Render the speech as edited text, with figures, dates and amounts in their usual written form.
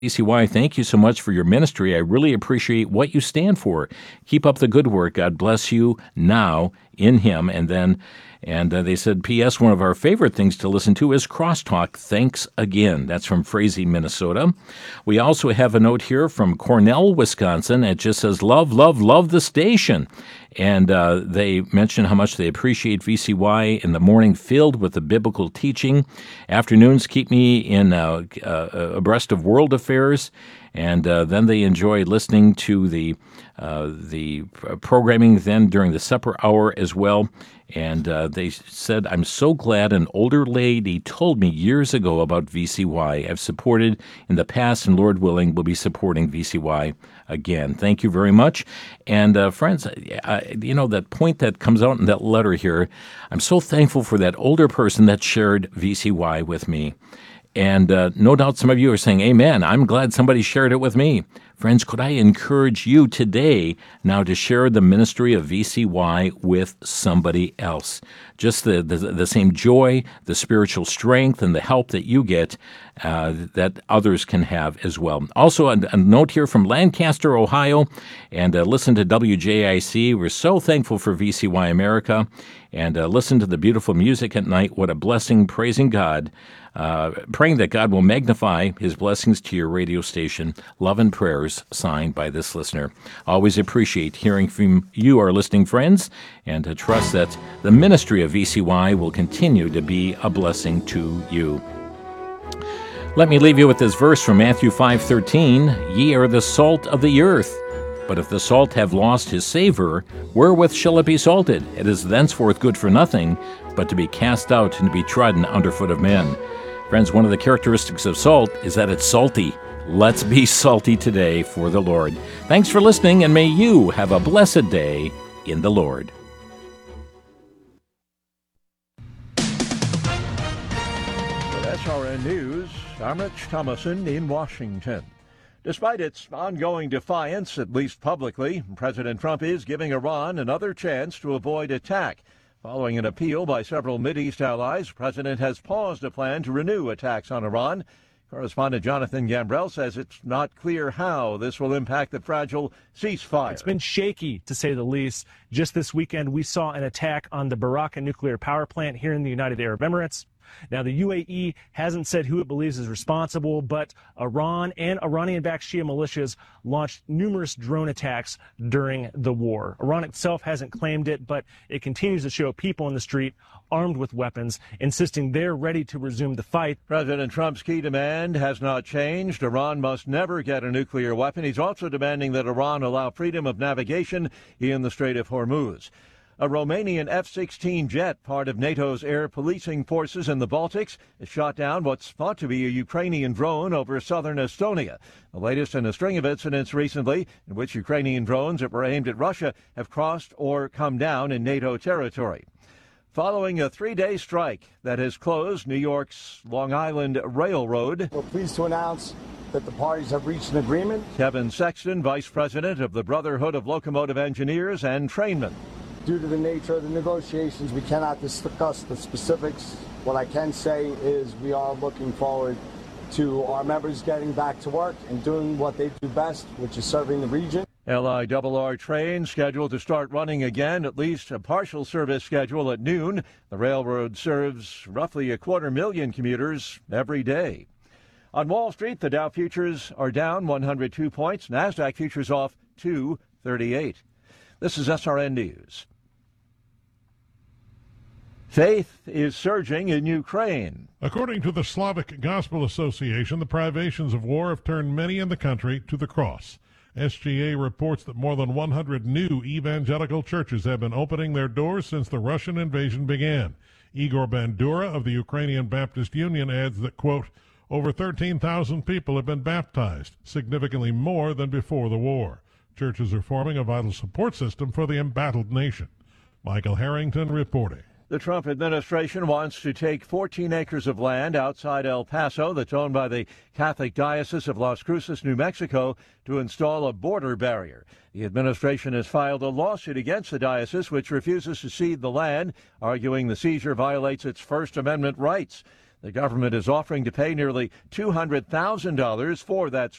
VCY, thank you so much for your ministry. I really appreciate what you stand for. Keep up the good work. God bless you now in Him. And they said, P.S., one of our favorite things to listen to is Crosstalk. Thanks again. That's from Frazee, Minnesota. We also have a note here from Cornell, Wisconsin. It just says, love, love, love the station. And they mention how much they appreciate VCY in the morning filled with the biblical teaching. Afternoons keep me in abreast of world affairs. And then they enjoy listening to the programming then during the supper hour as well. And they said, I'm so glad an older lady told me years ago about VCY. I've supported in the past, and Lord willing, will be supporting VCY again. Thank you very much. And friends, that point that comes out in that letter here, I'm so thankful for that older person that shared VCY with me. And no doubt some of you are saying, amen, I'm glad somebody shared it with me. Friends, could I encourage you today now to share the ministry of VCY with somebody else? Just the same joy, the spiritual strength, and the help that you get that others can have as well. Also, a note here from Lancaster, Ohio, and listen to WJIC. We're so thankful for VCY America, and listen to the beautiful music at night. What a blessing, praising God. Praying that God will magnify His blessings to your radio station. Love and prayers, signed by this listener. Always appreciate hearing from you, our listening friends, and to trust that the ministry of VCY will continue to be a blessing to you. Let me leave you with this verse from Matthew 5:13. Ye are the salt of the earth. But if the salt have lost his savor, wherewith shall it be salted? It is thenceforth good for nothing, but to be cast out and to be trodden under foot of men. Friends, one of the characteristics of salt is that it's salty. Let's be salty today for the Lord. Thanks for listening, and may you have a blessed day in the Lord. With SRN News, I'm Rich Thomason in Washington. Despite its ongoing defiance, at least publicly, President Trump is giving Iran another chance to avoid attack. Following an appeal by several Mideast allies, the president has paused a plan to renew attacks on Iran. Correspondent Jonathan Gambrell says it's not clear how this will impact the fragile ceasefire. It's been shaky, to say the least. Just this weekend, we saw an attack on the Barakah nuclear power plant here in the United Arab Emirates. Now, the UAE hasn't said who it believes is responsible, but Iran and Iranian-backed Shia militias launched numerous drone attacks during the war. Iran itself hasn't claimed it, but it continues to show people in the street armed with weapons, insisting they're ready to resume the fight. President Trump's key demand has not changed. Iran must never get a nuclear weapon. He's also demanding that Iran allow freedom of navigation in the Strait of Hormuz. A Romanian F-16 jet, part of NATO's air policing forces in the Baltics, has shot down what's thought to be a Ukrainian drone over southern Estonia. The latest in a string of incidents recently in which Ukrainian drones that were aimed at Russia have crossed or come down in NATO territory. Following a 3-day strike that has closed New York's Long Island Railroad, we're pleased to announce that the parties have reached an agreement. Kevin Sexton, vice president of the Brotherhood of Locomotive Engineers and Trainmen. Due to the nature of the negotiations, we cannot discuss the specifics. What I can say is we are looking forward to our members getting back to work and doing what they do best, which is serving the region. LIRR trains scheduled to start running again, at least a partial service schedule at noon. The railroad serves roughly 250,000 commuters every day. On Wall Street, the Dow futures are down 102 points. NASDAQ futures off 238. This is SRN News. Faith is surging in Ukraine. According to the Slavic Gospel Association, the privations of war have turned many in the country to the cross. SGA reports that more than 100 new evangelical churches have been opening their doors since the Russian invasion began. Igor Bandura of the Ukrainian Baptist Union adds that, quote, over 13,000 people have been baptized, significantly more than before the war. Churches are forming a vital support system for the embattled nation. Michael Harrington reporting. The Trump administration wants to take 14 acres of land outside El Paso that's owned by the Catholic Diocese of Las Cruces, New Mexico, to install a border barrier. The administration has filed a lawsuit against the diocese, which refuses to cede the land, arguing the seizure violates its First Amendment rights. The government is offering to pay nearly $200,000 for that